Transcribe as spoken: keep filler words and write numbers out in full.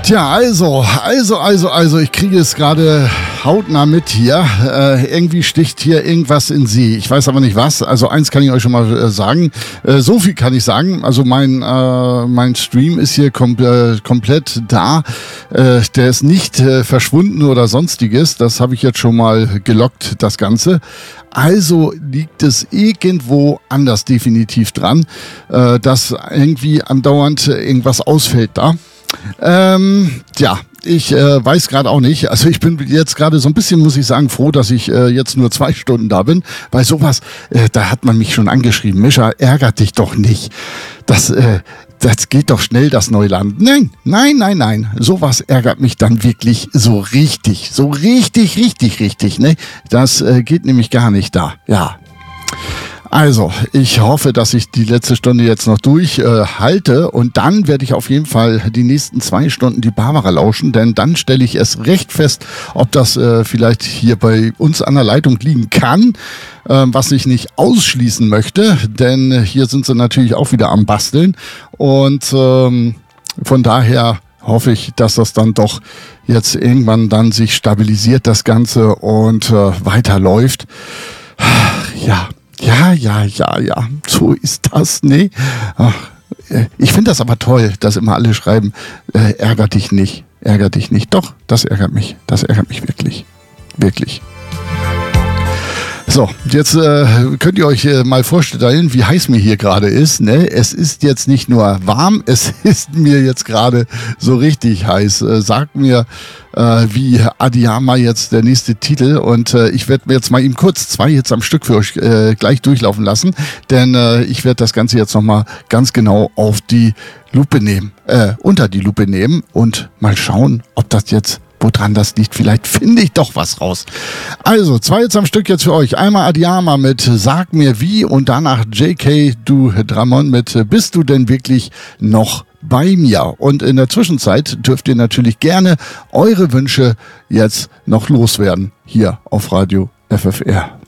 Tja, also, also, also, also, ich kriege es gerade hautnah mit hier. Äh, irgendwie sticht hier irgendwas in Sie. Ich weiß aber nicht was. Also eins kann ich euch schon mal äh, sagen. Äh, so viel kann ich sagen. Also mein, äh, mein Stream ist hier kom äh, komplett da. Äh, der ist nicht äh, verschwunden oder sonstiges. Das habe ich jetzt schon mal gelockt, das Ganze. Also liegt es irgendwo anders definitiv dran, äh, dass irgendwie andauernd irgendwas ausfällt da. Ähm, ja, ich äh, weiß gerade auch nicht. Also ich bin jetzt gerade so ein bisschen, muss ich sagen, froh, dass ich äh, jetzt nur zwei Stunden da bin, weil sowas, äh, da hat man mich schon angeschrieben. Mischa, ärgert dich doch nicht. Das, äh, das geht doch schnell, das Neuland. Nein, nein, nein, nein. Sowas ärgert mich dann wirklich so richtig, so richtig, richtig, richtig. Ne? Das äh, geht nämlich gar nicht da. Ja. Also, ich hoffe, dass ich die letzte Stunde jetzt noch durchhalte äh, und dann werde ich auf jeden Fall die nächsten zwei Stunden die Barbara lauschen, denn dann stelle ich es recht fest, ob das äh, vielleicht hier bei uns an der Leitung liegen kann, äh, was ich nicht ausschließen möchte, denn hier sind sie natürlich auch wieder am Basteln und ähm, von daher hoffe ich, dass das dann doch jetzt irgendwann dann sich stabilisiert, das Ganze, und äh, weiterläuft. Ja. Ja, ja, ja, ja, so ist das, ne? Ach, ich finde das aber toll, dass immer alle schreiben, äh, ärgert dich nicht, ärgert dich nicht. Doch, das ärgert mich, das ärgert mich wirklich, wirklich. So, jetzt äh, könnt ihr euch äh, mal vorstellen, wie heiß mir hier gerade ist. Ne? Es ist jetzt nicht nur warm, es ist mir jetzt gerade so richtig heiß. Äh, sagt mir, äh, wie Adiyama jetzt der nächste Titel, und äh, ich werde mir jetzt mal eben kurz zwei Hits am Stück für euch äh, gleich durchlaufen lassen, denn äh, ich werde das Ganze jetzt nochmal ganz genau auf die Lupe nehmen, äh, unter die Lupe nehmen und mal schauen, ob das jetzt, woran das liegt. Vielleicht finde ich doch was raus. Also, zwei jetzt am Stück jetzt für euch. Einmal Adiyama mit Sag mir wie und danach J K Du Dramon mit Bist du denn wirklich noch bei mir? Und in der Zwischenzeit dürft ihr natürlich gerne eure Wünsche jetzt noch loswerden hier auf Radio F F R.